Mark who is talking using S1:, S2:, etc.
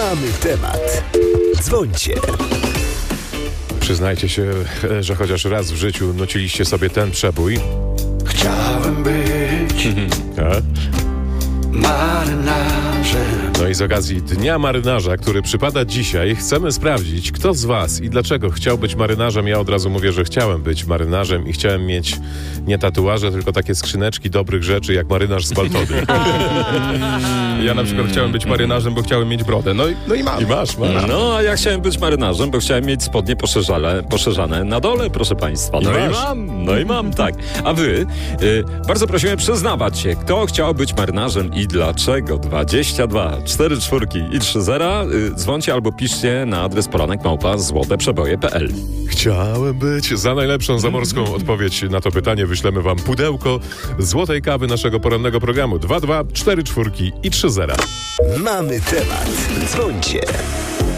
S1: Mamy temat. Dzwońcie.
S2: Przyznajcie się, że chociaż raz w życiu nuciliście sobie ten przebój.
S3: Chciałem być marynarzem.
S2: No i z okazji Dnia Marynarza, który przypada dzisiaj, chcemy sprawdzić, kto z was i dlaczego chciał być marynarzem. Ja od razu mówię, że chciałem być marynarzem i chciałem mieć nie tatuaże, tylko takie skrzyneczki dobrych rzeczy, jak marynarz z Baltony.
S4: Ja na przykład chciałem być marynarzem, bo chciałem mieć brodę. No i mam.
S2: I masz.
S5: No, a ja chciałem być marynarzem, bo chciałem mieć spodnie poszerzane na dole, proszę państwa. No i mam, tak. A wy, bardzo prosimy przyznawać się, kto chciał być marynarzem i dlaczego. 22 4 4 i 3 0. Dzwońcie albo piszcie na adres poranek@złoteprzeboje.pl.
S2: Chciałem być. Za najlepszą zamorską odpowiedź na to pytanie wyślemy wam pudełko złotej kawy naszego porannego programu. 22 4 4 i 3 0.
S1: Mamy temat. Dzwońcie.